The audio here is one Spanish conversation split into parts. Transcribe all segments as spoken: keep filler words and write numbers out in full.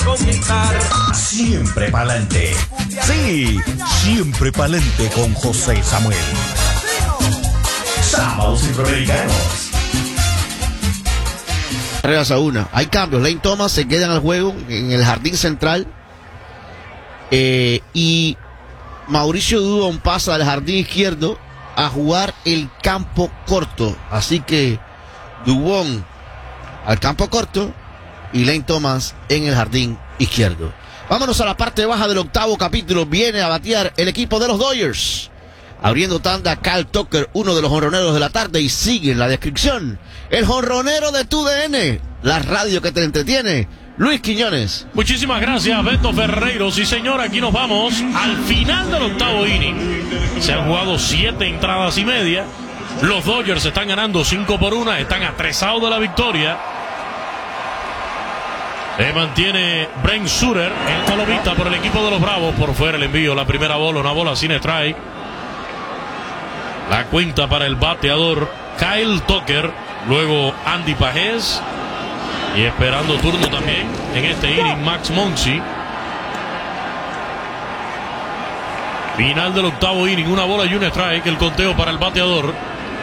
comenzar. Siempre pa'lante. Sí, siempre pa'lante con José Samuel. Sábados Centroamericanos. Tres a una. Hay cambios. Lane Thomas se queda en el juego en el jardín central. Eh, y Mauricio Dubón pasa del jardín izquierdo a jugar el campo corto. Así que Dubón al campo corto y Lane Thomas en el jardín izquierdo. Vámonos a la parte baja del octavo capítulo. Viene a batear el equipo de los Dodgers. Abriendo tanda, Kyle Tucker, uno de los jonroneros de la tarde, y sigue en la descripción el jonronero de tu D N, la radio que te entretiene, Luis Quiñones. Muchísimas gracias, Beto Ferreiro. Sí, señor, aquí nos vamos al final del octavo inning. Se han jugado siete entradas y media. Los Dodgers están ganando cinco por una, están a tres outs de la victoria. Se mantiene Brent Suter en palomita por el equipo de los Bravos. Por fuera el envío, la primera bola, una bola sin strike. La cuenta para el bateador Kyle Tucker. Luego Andy Pajés. Y esperando turno también en este inning Max Muncy. Final del octavo inning, una bola y un strike. El conteo para el bateador.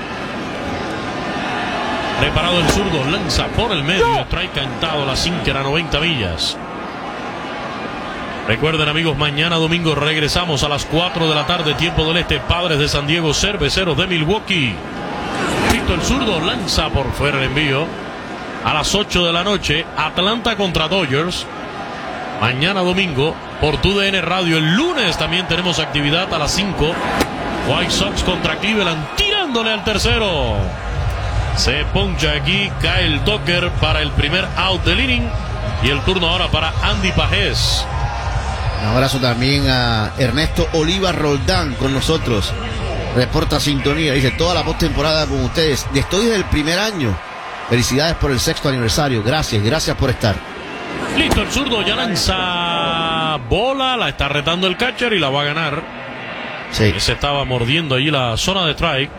Preparado el zurdo, lanza por el medio. Strike cantado, la sinker a noventa millas. Recuerden, amigos, mañana domingo regresamos a las cuatro de la tarde, tiempo del este. Padres de San Diego, Cerveceros de Milwaukee. Listo el zurdo, lanza por fuera el envío. A las ocho de la noche, Atlanta contra Dodgers. Mañana domingo, por tu D N Radio. El lunes también tenemos actividad a las cinco. White Sox contra Cleveland, tirándole al tercero. Se poncha aquí Kyle Tucker para el primer out del inning. Y el turno ahora para Andy Pajés. Un abrazo también a Ernesto Oliva Roldán con nosotros. Reporta sintonía, dice toda la postemporada con ustedes. Estoy desde el primer año. Felicidades por el sexto aniversario. Gracias, gracias por estar. Listo el zurdo, ya lanza bola, la está retando el catcher y la va a ganar. Sí. Se estaba mordiendo allí la zona de strike.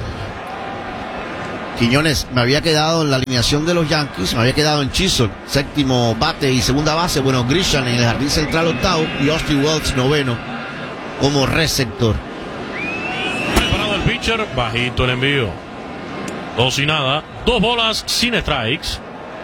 Quiñones, me había quedado en la alineación de los Yankees, me había quedado en Chisholm, séptimo bate y segunda base. Bueno, Grisham en el jardín central octavo y Austin Wells noveno como receptor. Preparado el pitcher, bajito el envío. Dos y nada, dos bolas sin strikes.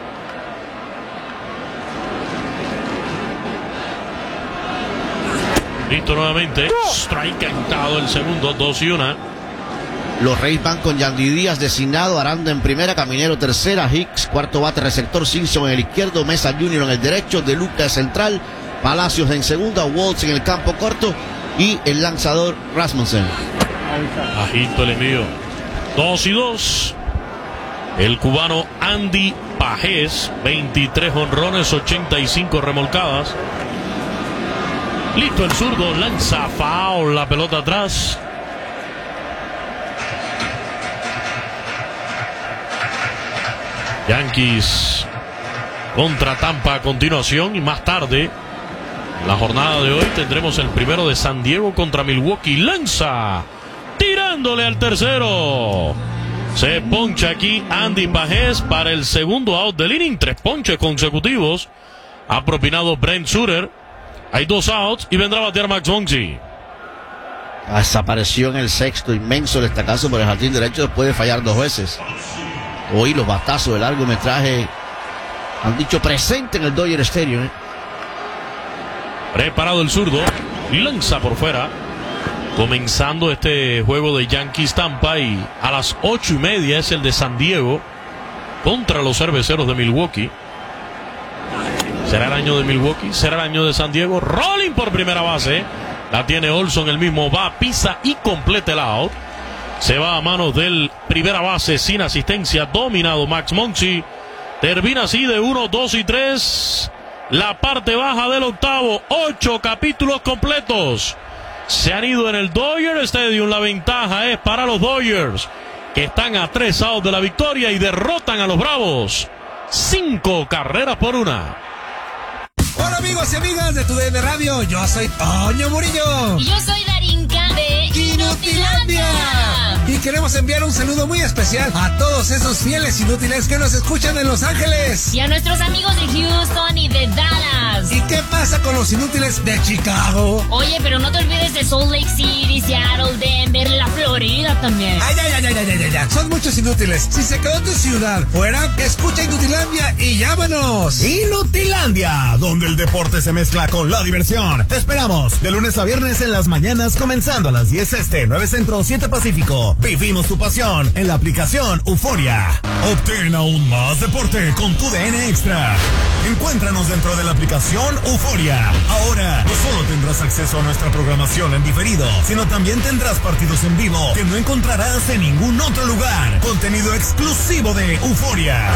Listo nuevamente, strike cantado el segundo, dos y una. Los Reyes van con Yandy Díaz designado, Aranda en primera, Caminero tercera, Hicks, cuarto bate receptor, Simpson en el izquierdo, Mesa junior en el derecho, De Luca central, Palacios en segunda, Waltz en el campo corto y el lanzador Rasmussen. Bajito el envío. Dos y dos. El cubano Andy Pajés, veintitrés jonrones, ochenta y cinco remolcadas. Listo el zurdo, lanza foul, la pelota atrás. Yankees contra Tampa a continuación, y más tarde en la jornada de hoy tendremos el primero de San Diego contra Milwaukee. Lanza tirándole al tercero. Se poncha aquí Andy Pajés para el segundo out del inning. Tres ponches consecutivos ha propinado Brent Suter. Hay dos outs y vendrá a batear Max Muncy. Desapareció en el sexto, inmenso el estacazo por el jardín derecho después de fallar dos veces. Hoy los batazos de largometraje han dicho presente en el Dodger Stadium. ¿eh? Preparado el zurdo, lanza por fuera. Comenzando este juego de Yankees Tampa, y a las ocho y media es el de San Diego contra los Cerveceros de Milwaukee. ¿Será el año de Milwaukee? ¿Será el año de San Diego? Rolling por primera base. La tiene Olson, el mismo va, pisa y completa el out. Se va a manos del primera base sin asistencia, dominado Max Muncy. Termina así de uno, dos y tres. La parte baja del octavo. Ocho capítulos completos se han ido en el Dodger Stadium. La ventaja es para los Dodgers, que están a tres outs de la victoria y derrotan a los Bravos. Cinco carreras por una. Hola amigos y amigas de tu D N Radio, yo soy Toño Murillo. Y yo soy Darinka de Inutilandia. Y queremos enviar un saludo muy especial a todos esos fieles inútiles que nos escuchan en Los Ángeles. Y a nuestros amigos de Houston y de Dallas. con los inútiles de Chicago. Oye, pero no te olvides de Salt Lake City, Seattle, Denver, la Florida también. Ay, ay, ay, ay, ay, ay, ay. Son muchos inútiles. Si se quedó tu ciudad fuera, escucha Inutilandia y llámanos. Inutilandia, donde el deporte se mezcla con la diversión. Te esperamos de lunes a viernes en las mañanas, comenzando a las diez este, nueve centro, siete pacífico. Vivimos tu pasión en la aplicación Euforia. Obtén aún más deporte con tu D N Extra. Encuéntranos dentro de la aplicación Euforia. Ahora no solo tendrás acceso a nuestra programación en diferido, sino también tendrás partidos en vivo que no encontrarás en ningún otro lugar. Contenido exclusivo de Euforia.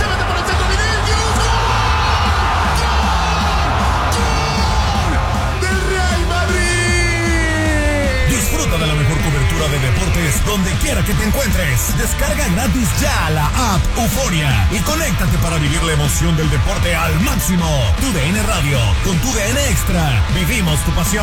Disfruta de la mejor cobertura de deportes donde quiera que te encuentres. Descarga gratis ya la app Euforia y conéctate para vivir la emoción del deporte al máximo. Tu D N Radio, con tu D N Extra, vivimos tu pasión.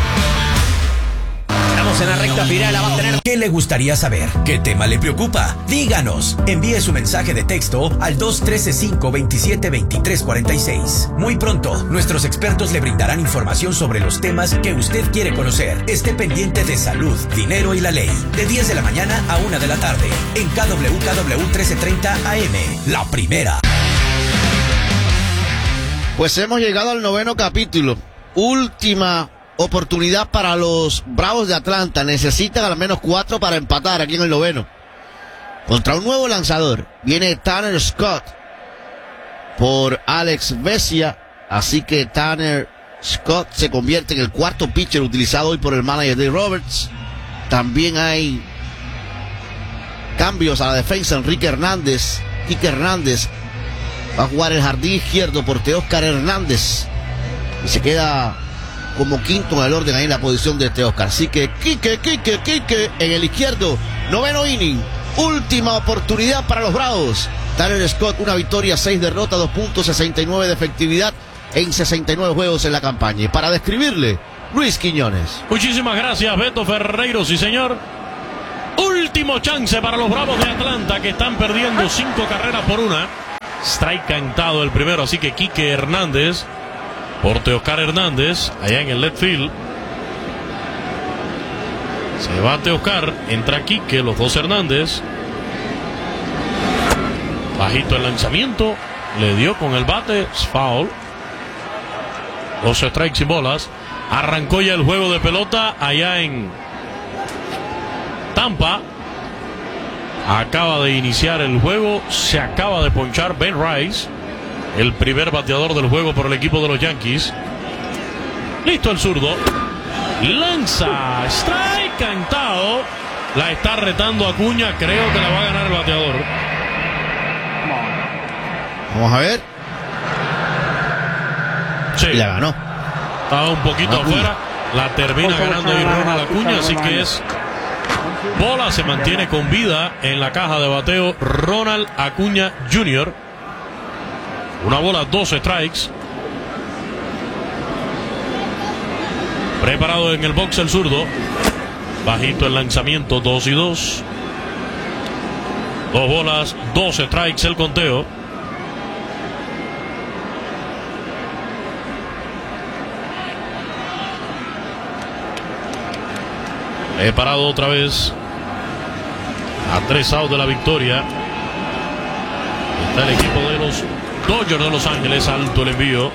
Estamos en la recta final, la va a tener. ¿Qué le gustaría saber? ¿Qué tema le preocupa? Díganos. Envíe su mensaje de texto al dos uno tres cinco dos siete dos tres cuatro seis. Muy pronto, nuestros expertos le brindarán información sobre los temas que usted quiere conocer. Esté pendiente de salud, dinero y la ley. De diez de la mañana a una de la tarde. En K W K W trece treinta A M. La primera. Pues hemos llegado al noveno capítulo. Última oportunidad para los Bravos de Atlanta. Necesitan al menos cuatro para empatar aquí en el noveno. Contra un nuevo lanzador. Viene Tanner Scott por Alex Vesia. Así que Tanner Scott se convierte en el cuarto pitcher utilizado hoy por el manager Dave Roberts. También hay cambios a la defensa. Enrique Hernández, Quique Hernández va a jugar el jardín izquierdo por Teóscar Hernández. Y se queda como quinto en el orden ahí en la posición de Teóscar. Así que Quique, Quique, Quique en el izquierdo. Noveno inning. Última oportunidad para los Bravos. Tanner Scott, una victoria, seis derrotas, dos punto sesenta y nueve de efectividad en sesenta y nueve juegos en la campaña. Y para describirle, Luis Quiñones. Muchísimas gracias, Beto Ferreiro, sí señor. Último chance para los Bravos de Atlanta, que están perdiendo cinco carreras por una. Strike cantado el primero, así que Quique Hernández por Teóscar Hernández, allá en el left field. Se va Teóscar, entra Quique, los dos Hernández. Bajito el lanzamiento, le dio con el bate, es foul. Dos strikes y bolas. Arrancó ya el juego de pelota allá en Tampa. Acaba de iniciar el juego, se acaba de ponchar Ben Rice, el primer bateador del juego por el equipo de los Yankees. Listo el zurdo. Lanza. Strike cantado. La está retando Acuña. Creo que la va a ganar el bateador. Vamos a ver. Sí. Y la ganó. Estaba un poquito Acuña. afuera. La termina ganando ahí Ronald Acuña. Así que es bola. Se mantiene con vida en la caja de bateo Ronald Acuña junior Una bola, dos strikes. Preparado en el box el zurdo. Bajito el lanzamiento, dos y dos. Dos bolas, dos strikes el conteo. Preparado otra vez. A tres outs de la victoria. Está el equipo de los Dodgers de Los Ángeles. Alto el envío.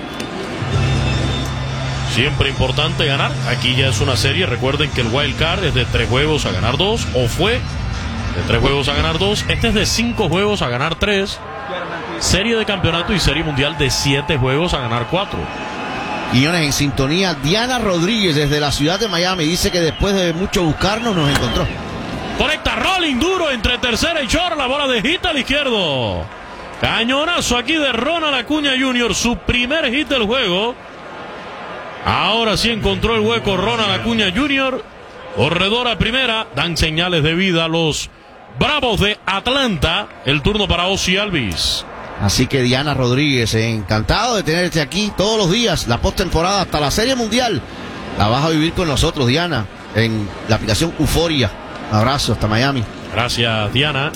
Siempre importante ganar. Aquí ya es una serie. Recuerden que el wild card es de tres juegos a ganar dos. O fue de tres juegos a ganar dos. Este es de cinco juegos a ganar tres. Serie de campeonato y serie mundial de siete juegos a ganar cuatro. Quiñones en sintonía. Diana Rodríguez desde la ciudad de Miami dice que después de mucho buscarnos nos encontró. Conecta rolling duro entre tercera y short. La bola de hit al izquierdo. Cañonazo aquí de Ronald Acuña junior Su primer hit del juego. Ahora sí encontró el hueco Ronald Acuña junior Corredor a primera. Dan señales de vida a los Bravos de Atlanta. El turno para Ozzy Albies. Así que Diana Rodríguez, encantado de tenerte aquí todos los días. La postemporada hasta la Serie Mundial la vas a vivir con nosotros, Diana, en la aplicación Euforia. Un abrazo hasta Miami. Gracias, Diana.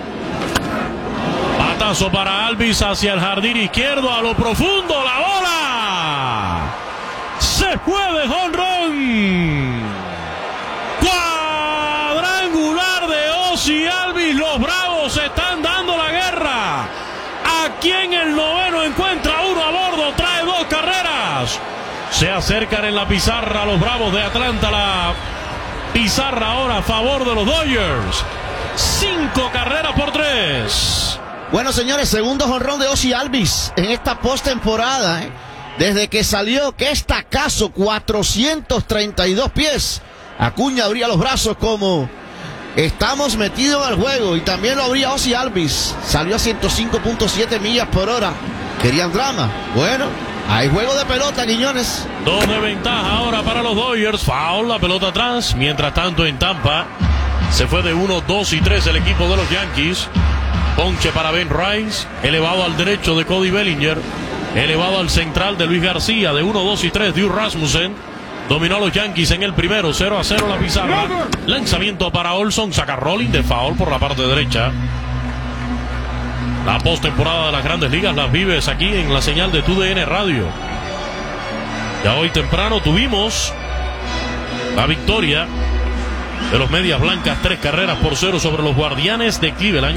Batazo para Albies hacia el jardín izquierdo, a lo profundo, la bola. después de jonrón. Cuadrangular de Ozzie Albies. Los Bravos están dando la guerra. Aquí en el noveno encuentra uno a bordo, trae dos carreras. Se acercan en la pizarra los Bravos de Atlanta. La pizarra ahora a favor de los Dodgers. Cinco carreras por tres. Bueno, señores, segundo jonrón de Ozzie Albies en esta postemporada, ¿eh? Desde que salió, que estacazo, cuatrocientos treinta y dos pies. Acuña abría los brazos como estamos metidos en el juego, y también lo abría Ozzie Albies. Salió a ciento cinco punto siete millas por hora. Querían drama. Bueno, hay juego de pelota, Quiñones. Dos de ventaja ahora para los Dodgers. Foul, la pelota atrás. Mientras tanto en Tampa se fue de uno, dos y tres el equipo de los Yankees. Ponche para Ben Rice, elevado al derecho de Cody Bellinger, elevado al central de Luis García, de uno, dos y tres Drew Rasmussen. Dominó a los Yankees en el primero, cero a cero la pizarra. Lanzamiento para Olson, saca rolling de foul por la parte derecha. La postemporada de las Grandes Ligas las vives aquí en la señal de Tu D N Radio. Ya hoy temprano tuvimos la victoria de los Medias Blancas, tres carreras por cero sobre los Guardianes de Cleveland.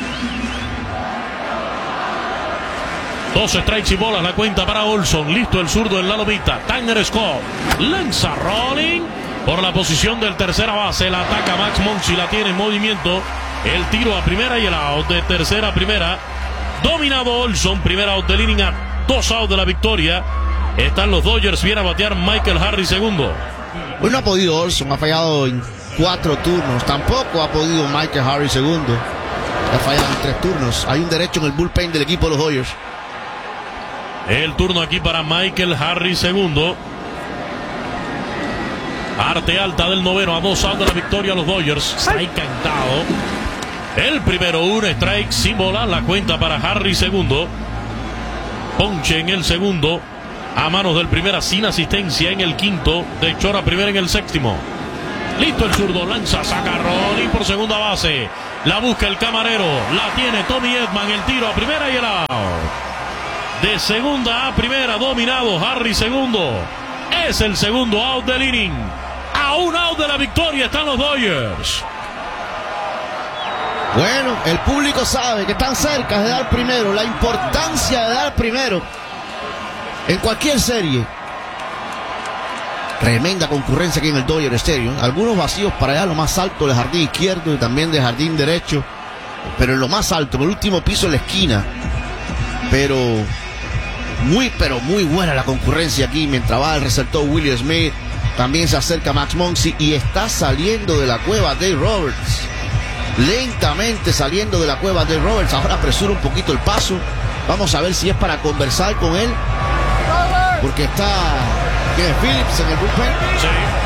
Dos strikes y bolas, la cuenta para Olson. Listo el zurdo en la lomita. Tanner Scott lanza rolling por la posición del tercera base. La ataca Max Muncy, la tiene en movimiento. El tiro a primera y el out de tercera a primera. Dominado Olson, primera out del inning, a dos outs de la victoria. Están los Dodgers, viene a batear Michael Harris segundo. Hoy no ha podido Olson, ha fallado en cuatro turnos. Tampoco ha podido Michael Harris segundo. Ha fallado en tres turnos. Hay un derecho en el bullpen del equipo de los Dodgers. El turno aquí para Michael Harris segundo. Parte alta del noveno, a dos outs de la victoria los Dodgers. Strike cantado. El primero, un strike sin bola, la cuenta para Harris segundo. Ponche en el segundo, a manos del primera, sin asistencia en el quinto. De Chora primera en el séptimo. Listo el zurdo, lanza, saca rolling por segunda base. La busca el camarero, la tiene Tommy Edman, el tiro a primera y el out. De segunda a primera, dominado Harris segundo. Es el segundo out del inning. A un out de la victoria están los Dodgers. Bueno, el público sabe que están cerca de dar primero. La importancia de dar primero en cualquier serie. Tremenda concurrencia aquí en el Dodger Stadium. Algunos vacíos para allá, lo más alto del jardín izquierdo y también del jardín derecho. Pero en lo más alto, en el último piso de la esquina. Pero muy, pero muy buena la concurrencia aquí. Mientras va el receptor Willie Smith, también se acerca Max Muncy y está saliendo de la cueva Dave Roberts. Lentamente saliendo de la cueva Dave Roberts. Ahora apresura un poquito el paso. Vamos a ver si es para conversar con él. Porque está ¿quién es? Phillips en el bullpen. Sí.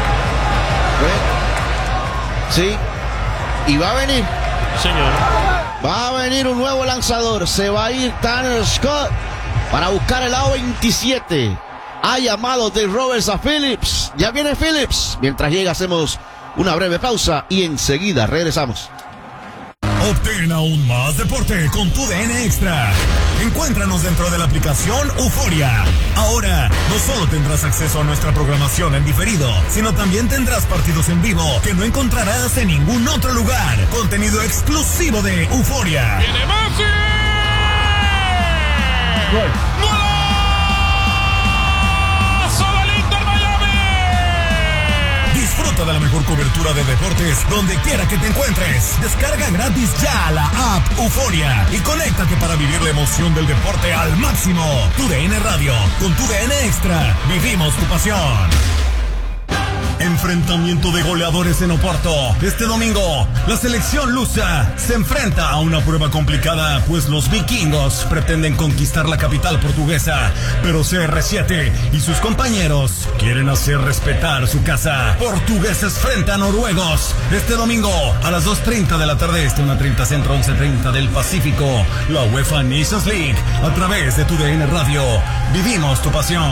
Sí. Y va a venir. Señor. Va a venir un nuevo lanzador. Se va a ir Tanner Scott para buscar el lado veintisiete. Ha llamado Dave Roberts a Phillips. Ya viene Phillips. Mientras llega hacemos una breve pausa y enseguida regresamos. Obtén aún más deporte con Tu D N Extra. Encuéntranos dentro de la aplicación Euforia. Ahora, no solo tendrás acceso a nuestra programación en diferido, sino también tendrás partidos en vivo que no encontrarás en ningún otro lugar. Contenido exclusivo de Euforia. ¡Tiene más! Disfruta de la mejor cobertura de deportes donde quiera que te encuentres. Descarga gratis ya la app Euforia y conéctate para vivir la emoción del deporte al máximo. Tu D N Radio, con Tu D N Extra, vivimos tu pasión. Enfrentamiento de goleadores en Oporto. Este domingo, la selección lusa se enfrenta a una prueba complicada, pues los vikingos pretenden conquistar la capital portuguesa, pero C R siete y sus compañeros quieren hacer respetar su casa. Portugueses frente a noruegos. Este domingo, a las dos treinta de la tarde, este una treinta centro, once treinta del Pacífico, la UEFA Nations League, a través de Tu D N Radio. Vivimos tu pasión.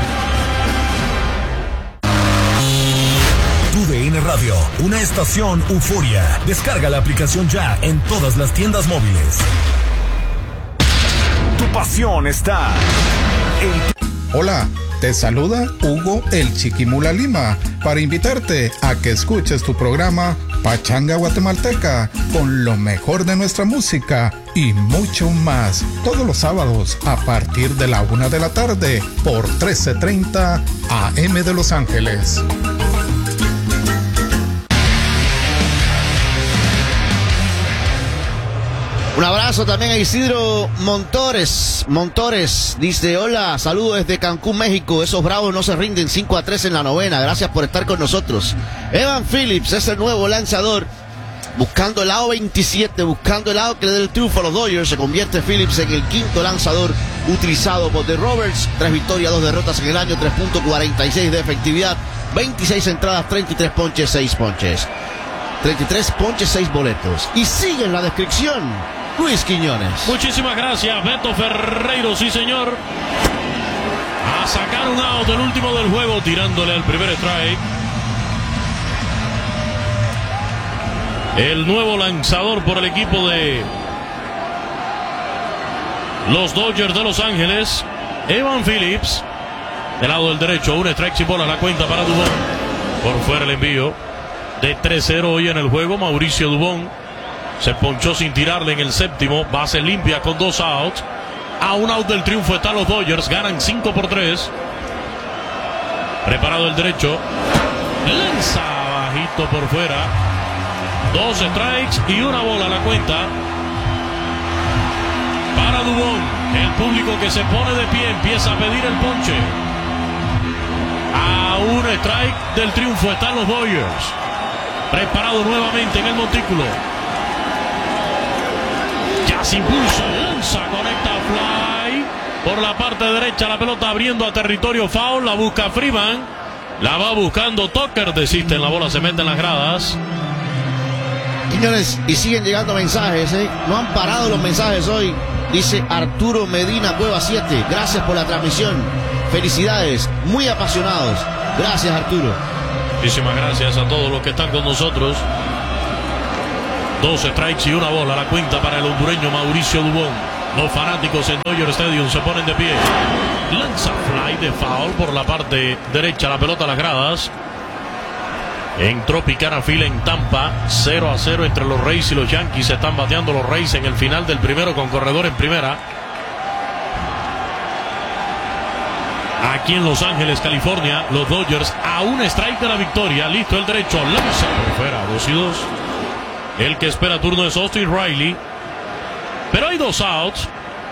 Tu D N Radio, una estación Euforia. Descarga la aplicación ya en todas las tiendas móviles. Tu pasión está en... Hola, Te saluda Hugo el Chiquimula Lima para invitarte a que escuches tu programa Pachanga Guatemalteca con lo mejor de nuestra música y mucho más todos los sábados a partir de la una de la tarde por trece treinta A M de Los Ángeles. Un abrazo también a Isidro Montores. Montores dice: hola, saludos desde Cancún, México. Esos bravos no se rinden, cinco a tres en la novena. Gracias por estar con nosotros. Evan Phillips es el nuevo lanzador. Buscando el lado veintisiete, buscando el lado que le dé el triunfo a los Dodgers. Se convierte Phillips en el quinto lanzador utilizado por The Roberts. Tres victorias, dos derrotas en el año, tres punto cuarenta y seis de efectividad. veintiséis entradas, treinta y tres ponches, seis ponches. treinta y tres ponches, seis boletos. Y sigue en la descripción Luis Quiñones. Muchísimas gracias, Beto Ferreiro, sí señor. A sacar un out, el último del juego, tirándole al primer strike. El nuevo lanzador por el equipo de los Dodgers de Los Ángeles, Evan Phillips. Del lado del derecho, un strike sin bola, la cuenta para Dubón. Por fuera el envío. De tres cero hoy en el juego, Mauricio Dubón se ponchó sin tirarle en el séptimo. Base limpia con dos outs. A un out del triunfo están los Dodgers. Ganan cinco por tres. Preparado el derecho. Lanza bajito por fuera. Dos strikes y una bola a la cuenta para Dubón. El público que se pone de pie empieza a pedir el ponche. A un strike del triunfo están los Dodgers. Preparado nuevamente en el montículo. Ya sin pulso. Lanza, conecta fly. Por la parte derecha la pelota abriendo a territorio foul. La busca Freeman. La va buscando Tucker. Desiste en la bola, se mete en las gradas. Señores, y siguen llegando mensajes, ¿eh? No han parado los mensajes hoy. Dice Arturo Medina Cueva siete. Gracias por la transmisión. Felicidades. Muy apasionados. Gracias, Arturo. Muchísimas gracias a todos los que están con nosotros. Dos strikes y una bola. La cuenta para el hondureño Mauricio Dubón. Los fanáticos en Dodger Stadium se ponen de pie. Lanza fly de foul por la parte derecha. La pelota a las gradas. En Tropicana Field en Tampa. cero a cero entre los Rays y los Yankees. Se están bateando los Rays en el final del primero con corredor en primera. Aquí en Los Ángeles, California, los Dodgers a un strike de la victoria. Listo el derecho. Lanza por fuera. dos y dos. El que espera turno es Austin Riley. Pero hay dos outs.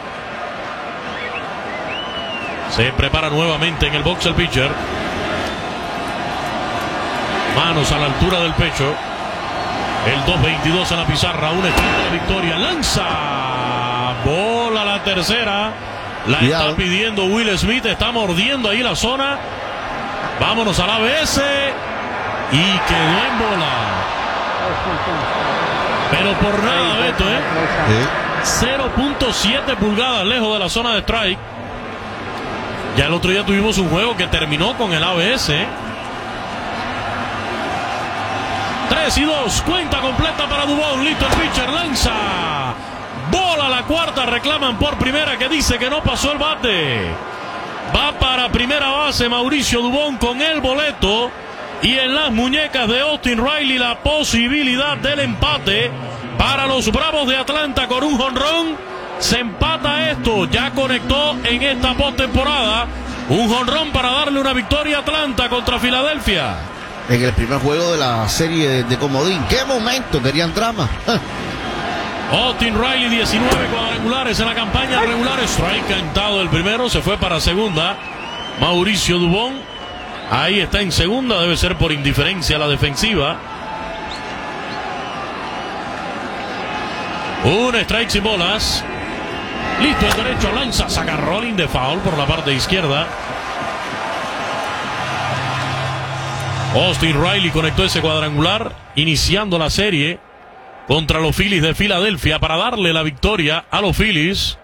Se prepara nuevamente en el box el pitcher. Manos a la altura del pecho. El dos veintidós en la pizarra. Un strike de la victoria. Lanza. Bola a la tercera. La Cuidado. Está pidiendo Will Smith. Está mordiendo ahí la zona. Vámonos a la A B S. Y quedó en bola. Pero por nada, Beto, ¿eh? cero punto siete pulgadas lejos de la zona de strike. Ya el otro día tuvimos un juego que terminó con el A B S. tres y dos. Cuenta completa para Dubón. Listo el pitcher. Lanza. Bola a la cuarta. Reclaman por primera, que dice que no pasó el bate. Va para primera base Mauricio Dubón con el boleto. Y en las muñecas de Austin Riley la posibilidad del empate para los Bravos de Atlanta con un jonrón. Se empata esto. Ya conectó en esta postemporada un jonrón para darle una victoria a Atlanta contra Filadelfia. En el primer juego de la serie de, de comodín. ¡Qué momento! Querían drama. Austin Riley, diecinueve cuadrangulares en la campaña regular. Strike cantado el primero. Se fue para segunda. Mauricio Dubón. Ahí está en segunda. Debe ser por indiferencia a la defensiva. Un strike sin bolas. Listo el derecho. Lanza. Saca rolling de foul por la parte izquierda. Austin Riley conectó ese cuadrangular, iniciando la serie contra los Phillies de Filadelfia para darle la victoria a los Phillies.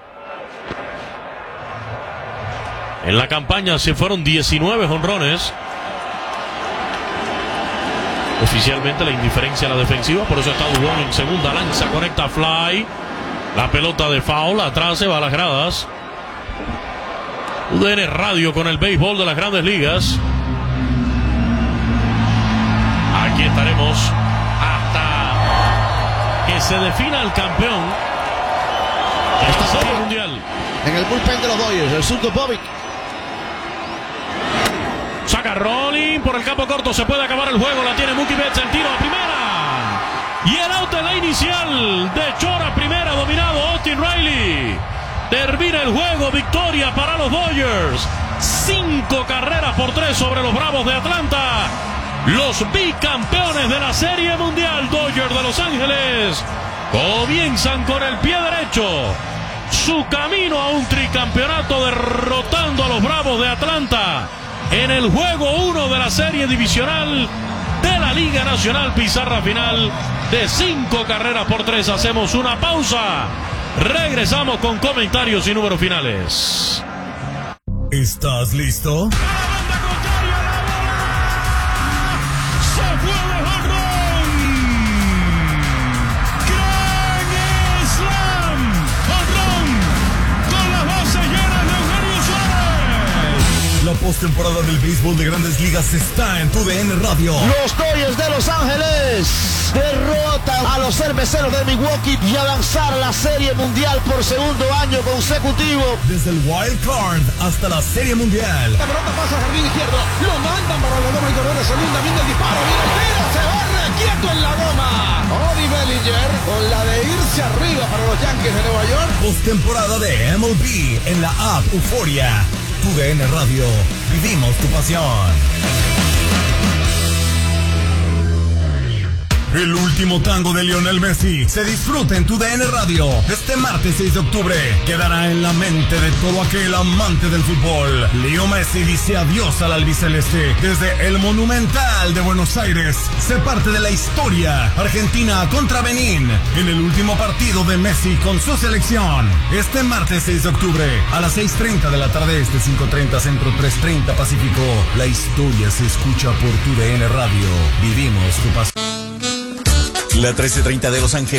En la campaña se fueron diecinueve jonrones. Oficialmente la indiferencia a la defensiva, por eso está Dubón en segunda. Lanza, conecta fly. La pelota de foul, atrás se va a las gradas. U D N Radio con el béisbol de las Grandes Ligas. Aquí estaremos hasta que se defina el campeón de esta Serie Mundial. En el bullpen de los Dodgers, el surdo Bobbitt. Saca Rolling por el campo corto, se puede acabar el juego, la tiene Mookie Betts, el tiro a primera. Y el out en la inicial de Chora primera, dominado Austin Riley. Termina el juego, victoria para los Dodgers. Cinco carreras por tres sobre los Bravos de Atlanta. Los bicampeones de la Serie Mundial, Dodgers de Los Ángeles, comienzan con el pie derecho su camino a un tricampeonato, derrotando a los Bravos de Atlanta en el juego uno de la serie divisional de la Liga Nacional. Pizarra final de cinco carreras por tres. Hacemos una pausa. Regresamos con comentarios y números finales. ¿Estás listo? La postemporada del béisbol de Grandes Ligas está en tu D N Radio. Los Dodgers de Los Ángeles derrotan a los Cerveceros de Milwaukee y a lanzar la Serie Mundial por segundo año consecutivo. Desde el Wild Card hasta la Serie Mundial. La pelota pasa al jardín izquierdo. Lo mandan para la goma y corredor de segunda. Viene el disparo. Viene el tiro. Se barre quieto en la goma. Cody Bellinger con la de irse arriba para los Yankees de Nueva York. Postemporada de M L B en la app Euforia. Tu D N Radio, vivimos tu pasión. El último tango de Lionel Messi se disfruta en tu D N Radio. Este martes seis de octubre quedará en la mente de todo aquel amante del fútbol. Leo Messi dice adiós al albiceleste desde el Monumental de Buenos Aires. Se parte de la historia. Argentina contra Benín en el último partido de Messi con su selección. Este martes seis de octubre a las seis treinta de la tarde este, cinco treinta centro, tres treinta Pacífico. La historia se escucha por tu D N Radio. Vivimos tu pasión. La trece treinta de Los Ángeles.